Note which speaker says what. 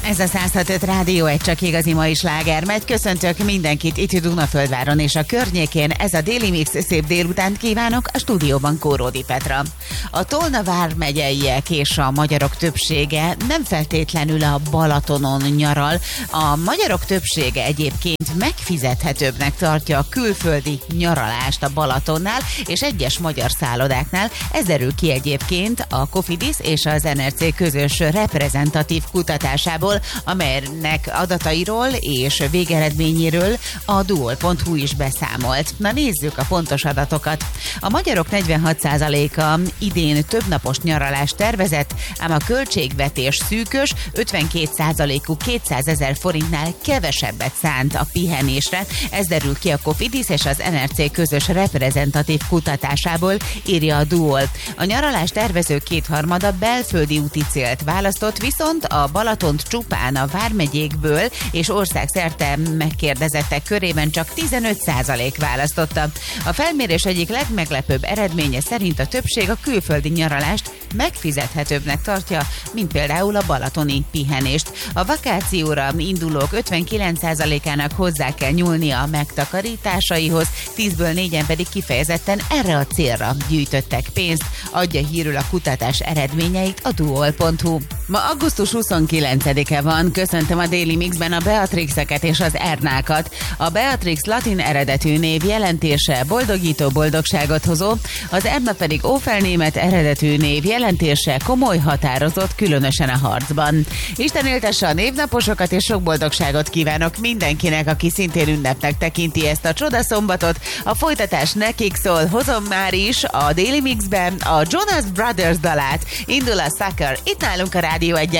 Speaker 1: Ez a 106.5 Rádió, egy csak igazi mai sláger megy. Köszöntök mindenkit itt Dunaföldváron és a környékén. Ez a Déli Mix, szép délutánt kívánok, a stúdióban Kóródi Petra. A Tolna vármegyeiek és a magyarok többsége nem feltétlenül a Balatonon nyaral. A magyarok többsége egyébként megfizethetőbbnek tartja a külföldi nyaralást a Balatonnál és egyes magyar szállodáknál. Ez derül ki egyébként a Cofidis és az NRC közös reprezentatív kutatásából, amelynek adatairól és végeredményéről a duol.hu is beszámolt. Na nézzük a pontos adatokat. A magyarok 46%-a idén többnapos nyaralást tervezett, ám a költségvetés szűkös, 52%-uk 200 000 forintnál kevesebbet szánt a pihenésre. Ez derül ki a Cofidis és az NRC közös reprezentatív kutatásából, írja a Duol. A nyaralás tervező kétharmada belföldi úti célt választott, viszont a Balatont csupán a vármegyékből és országszerte megkérdezettek körében csak 15% választotta. A felmérés egyik legmeglepőbb eredménye szerint a többség a külföldi nyaralást megfizethetőbbnek tartja, mint például a balatoni pihenést. A vakációra indulók 59%-ának hozzá kell nyúlnia a megtakarításaihoz, 10-ből 4-en pedig kifejezetten erre a célra gyűjtöttek pénzt, adja hírül a kutatás eredményeit a duol.hu. Ma augusztus 29-e van, köszöntöm a Daily Mixben a Beatrixeket és az Ernákat. A Beatrix latin eredetű név jelentése boldogító, boldogságot hozó, az Erna pedig ófelnémet eredetű név jelentése komoly, határozott, különösen a harcban. Isten éltesse a névnaposokat és sok boldogságot kívánok mindenkinek, aki szintén ünnepnek tekinti ezt a csodaszombatot. A folytatás nekik szól, hozom már is a Daily Mixben a Jonas Brothers dalát. Indul a Sucker, itt nálunk a Rádió 1-en.